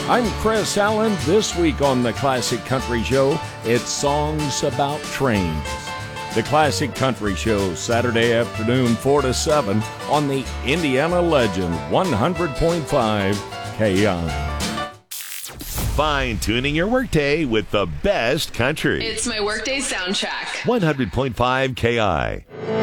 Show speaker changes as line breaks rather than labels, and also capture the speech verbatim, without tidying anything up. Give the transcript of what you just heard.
I'm Chris Allen. This week on the Classic Country Show, it's songs about trains. The Classic Country Show, Saturday afternoon, four to seven, on the Indiana Legend, one hundred point five K I.
Fine-tuning your workday with the best country.
It's my workday soundtrack.
one hundred point five K I.